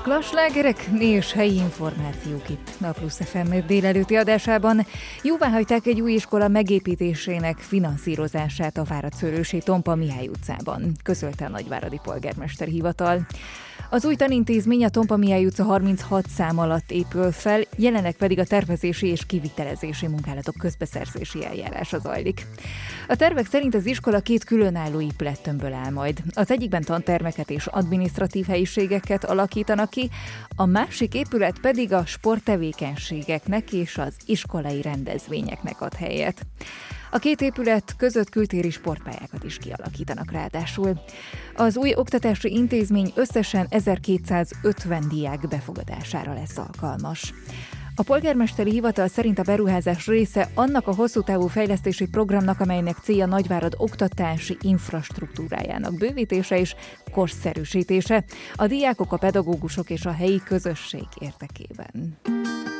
Klaslágerek és helyi információk itt a Plusz FM délelőtti adásában. Jóváhagyták egy új iskola megépítésének finanszírozását a Várad-Szőlősi Tompa Mihály utcában, közölte a nagyváradi polgármesteri hivatal. Az új tanintézmény a Tompa Mihály utca 36 szám alatt épül fel, jelenleg pedig a tervezési és kivitelezési munkálatok közbeszerzési eljárása zajlik. A tervek szerint az iskola 2 különálló épülettömbből áll majd. Az egyikben tantermeket és adminisztratív helyiségeket alakítanak ki, a másik épület pedig a sporttevékenységeknek és az iskolai rendezvényeknek ad helyet. A 2 épület között kültéri sportpályákat is kialakítanak ráadásul. Az új oktatási intézmény összesen 1250 diák befogadására lesz alkalmas. A polgármesteri hivatal szerint a beruházás része annak a hosszú távú fejlesztési programnak, amelynek célja Nagyvárad oktatási infrastruktúrájának bővítése és korszerűsítése a diákok, a pedagógusok és a helyi közösség érdekében.